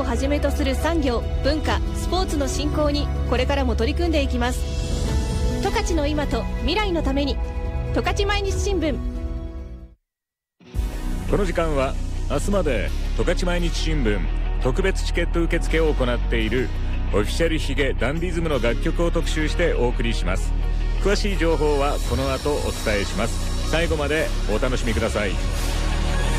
はじめとする産業、文化、スポーツの振興にこれからも取り組んでいきます。十勝の今と未来のために、十勝毎日新聞。 この時間は明日まで十勝毎日新聞特別チケット受付を行っているオフィシャルヒゲダンディズムの楽曲を特集してお送りします。詳しい情報はこの後お伝えします。最後までお楽しみください。